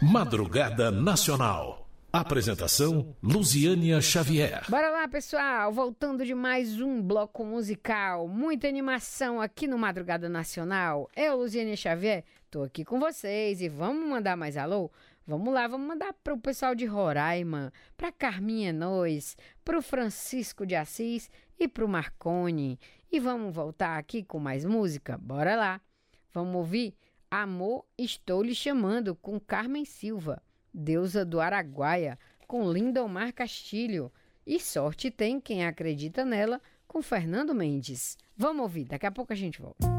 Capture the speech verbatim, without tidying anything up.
Madrugada Nacional. Apresentação, Luziânia Xavier. Bora lá, pessoal, voltando de mais um bloco musical, muita animação aqui no Madrugada Nacional. Eu, Luziânia Xavier, tô aqui com vocês e vamos mandar mais alô? Vamos lá, vamos mandar pro pessoal de Roraima, pra Carminha Nois, pro Francisco de Assis e pro Marconi. E vamos voltar aqui com mais música? Bora lá. Vamos ouvir Amor, Estou Lhe Chamando, com Carmen Silva. Deusa do Araguaia, com Lindomar Castilho. E Sorte Tem Quem Acredita Nela, com Fernando Mendes. Vamos ouvir, daqui a pouco a gente volta.